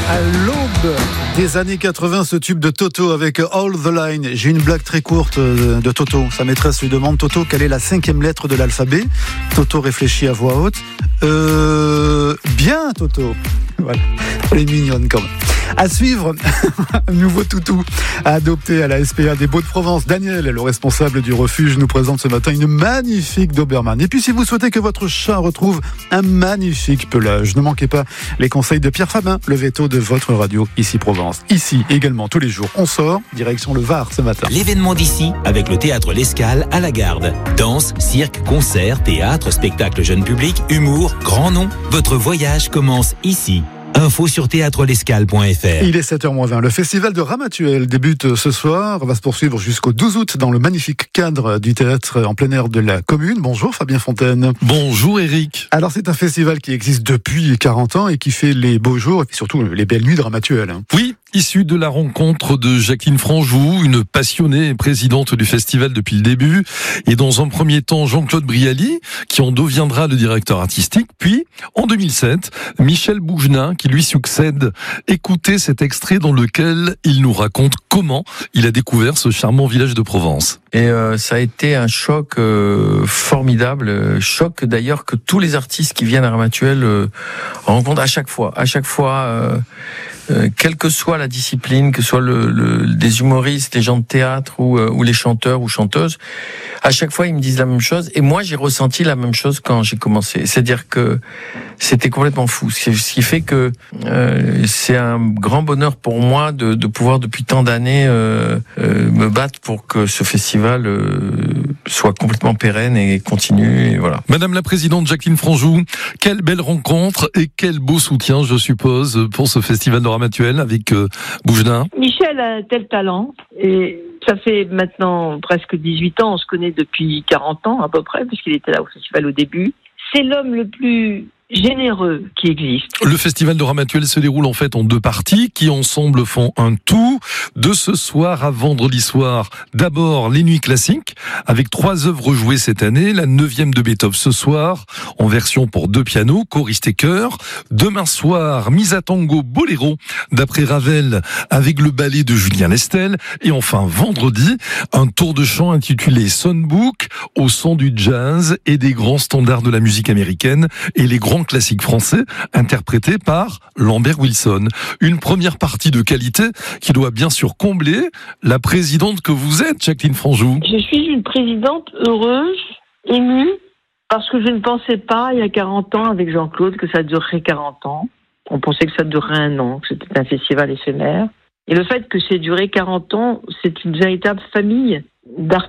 À l'aube des années 80, ce tube de Toto avec All the Line. J'ai une blague très courte de Toto. Sa maîtresse lui demande, Toto, quelle est la 5e lettre de l'alphabet? Toto réfléchit à voix haute. Bien, Toto. Voilà. Elle est mignonne quand même. À suivre, un nouveau toutou à adopter à la SPA des Baux-de-Provence. Daniel, le responsable du refuge, nous présente ce matin une magnifique Doberman. Et puis si vous souhaitez que votre chat retrouve un magnifique pelage, ne manquez pas les conseils de Pierre Fabin, le veto de votre radio Ici Provence. Ici également tous les jours, on sort, direction le Var ce matin. L'événement d'ici avec le théâtre L'Escale à la Garde. Danse, cirque, concert, théâtre, spectacle jeune public, humour, grand nom. Votre voyage commence ici. Info sur théâtrelescale.fr. Il est 7h20. Le festival de Ramatuelle débute ce soir, va se poursuivre jusqu'au 12 août dans le magnifique cadre du théâtre en plein air de la commune. Bonjour Fabien Fontaine. Bonjour Eric. Alors c'est un festival qui existe depuis 40 ans et qui fait les beaux jours et surtout les belles nuits de Ramatuelle. Oui, issu de la rencontre de Jacqueline Franjou, une passionnée présidente du festival depuis le début, et dans un premier temps Jean-Claude Brialy, qui en deviendra le directeur artistique, puis en 2007, Michel Bougenin, qui lui succède. Écoutez cet extrait dans lequel il nous raconte comment il a découvert ce charmant village de Provence. Et ça a été un choc formidable, choc d'ailleurs que tous les artistes qui viennent à Ramatuelle rencontrent à chaque fois. Quelle que soit la discipline, que ce soit des humoristes, des gens de théâtre ou les chanteurs ou chanteuses, à chaque fois ils me disent la même chose. Et moi j'ai ressenti la même chose quand j'ai commencé. C'est-à-dire que c'était complètement fou. Ce qui fait que c'est un grand bonheur pour moi de pouvoir depuis tant d'années me battre pour que ce festival soit complètement pérenne et continue. Et voilà. Madame la présidente Jacqueline Franjou, quelle belle rencontre et quel beau soutien, je suppose, pour ce festival de Ramatuelle avec Bougenin. Michel a un tel talent et ça fait maintenant presque 18 ans, on se connaît depuis 40 ans à peu près, puisqu'il était là au festival au début. C'est l'homme le plus généreux qui existe. Le festival de Ramatuelle se déroule en fait en 2 parties qui ensemble font un tout. De ce soir à vendredi soir, d'abord les nuits classiques avec 3 œuvres jouées cette année. La 9e de Beethoven ce soir en version pour 2 pianos, choriste et chœur. Demain soir, mise à tango boléro d'après Ravel avec le ballet de Julien Lestel. Et enfin vendredi, un tour de chant intitulé Songbook au son du jazz et des grands standards de la musique américaine et les grands classique français interprété par Lambert Wilson. Une première partie de qualité qui doit bien sûr combler la présidente que vous êtes, Jacqueline Franjou. Je suis une présidente heureuse, émue, parce que je ne pensais pas, il y a 40 ans, avec Jean-Claude, que ça durerait 40 ans. On pensait que ça durerait 1 an, que c'était un festival éphémère. Et le fait que c'est duré 40 ans, c'est une véritable famille d'artistes